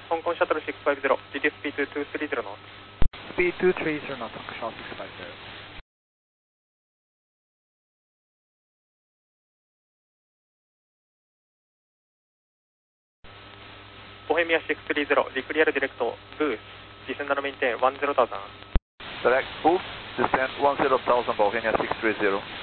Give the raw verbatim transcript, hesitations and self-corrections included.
香港シャトルシックスファイブゼロ、ジーティー スピードにスリーゼロノート。 Speed two three zero knots, Hong Kong six five zero. ボヘミアシックススリーゼロ、リクリアルディレクト、ブース、ディセンダーメインテン、ワンゼロタウザン。 Direct, boost, descend one zero thousand, Bohemia six three zero.